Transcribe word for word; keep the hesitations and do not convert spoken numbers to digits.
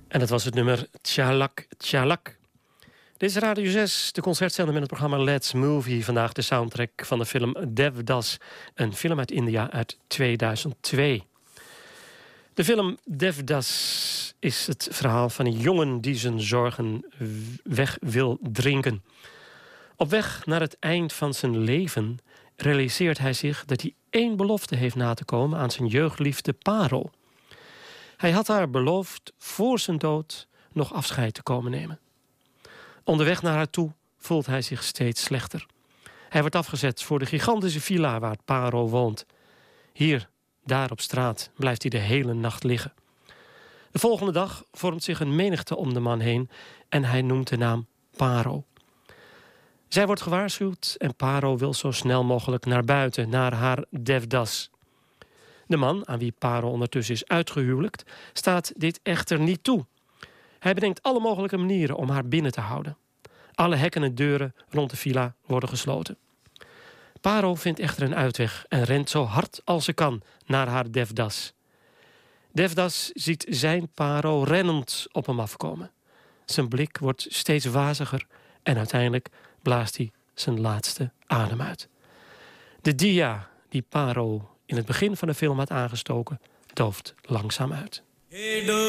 En dat was het nummer Tjalak Tjalak. Dit is Radio zes, de concertzender met het programma Let's Movie. Vandaag de soundtrack van de film Devdas, een film uit India uit tweeduizend twee. De film Devdas is het verhaal van een jongen die zijn zorgen weg wil drinken. Op weg naar het eind van zijn leven realiseert hij zich dat hij één belofte heeft na te komen aan zijn jeugdliefde Paro. Hij had haar beloofd voor zijn dood nog afscheid te komen nemen. Onderweg naar haar toe voelt hij zich steeds slechter. Hij wordt afgezet voor de gigantische villa waar Paro woont. Hier, daar op straat, blijft hij de hele nacht liggen. De volgende dag vormt zich een menigte om de man heen en hij noemt de naam Paro. Zij wordt gewaarschuwd en Paro wil zo snel mogelijk naar buiten, naar haar Devdas. De man, aan wie Paro ondertussen is uitgehuwelijkt, staat dit echter niet toe. Hij bedenkt alle mogelijke manieren om haar binnen te houden. Alle hekken en deuren rond de villa worden gesloten. Paro vindt echter een uitweg en rent zo hard als ze kan naar haar Devdas. Devdas ziet zijn Paro rennend op hem afkomen. Zijn blik wordt steeds waziger en uiteindelijk blaast hij zijn laatste adem uit. De dia die Paro in het begin van de film had aangestoken, dooft langzaam uit.